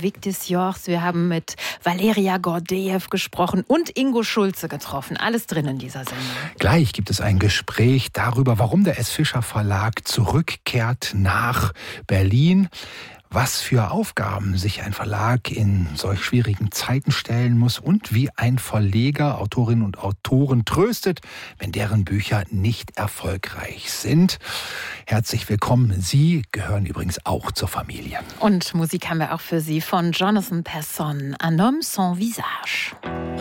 Victis Jorchs, wir haben mit Valeria Gordejew gesprochen und Ingo Schulze getroffen. Alles drin in dieser Sendung. Gleich gibt es ein Gespräch darüber, warum der S. Fischer Verlag zurückkehrt nach Berlin. Was für Aufgaben sich ein Verlag in solch schwierigen Zeiten stellen muss und wie ein Verleger Autorinnen und Autoren tröstet, wenn deren Bücher nicht erfolgreich sind. Herzlich willkommen. Sie gehören übrigens auch zur Familie. Und Musik haben wir auch für Sie von Jonathan Persson, Un homme sans visage.